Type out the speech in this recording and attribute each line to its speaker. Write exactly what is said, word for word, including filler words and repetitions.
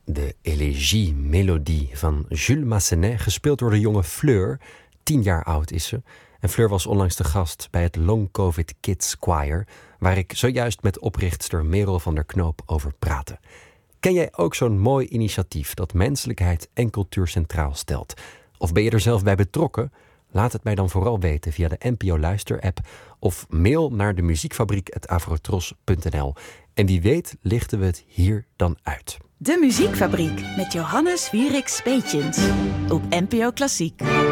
Speaker 1: De Élégie Mélodie van Jules Massenet, gespeeld door de jonge Fleur. Tien jaar oud is ze. En Fleur was onlangs de gast bij het Long Covid Kids Choir, waar ik zojuist met oprichtster Merel van der Knoop over praatte. Ken jij ook zo'n mooi initiatief dat menselijkheid en cultuur centraal stelt? Of ben je er zelf bij betrokken? Laat het mij dan vooral weten via de N P O Luister-app of mail naar de muziekfabriek at avrotros punt n l. En wie weet lichten we het hier dan uit.
Speaker 2: De Muziekfabriek met Johannes Wierik Speetjens op N P O Klassiek.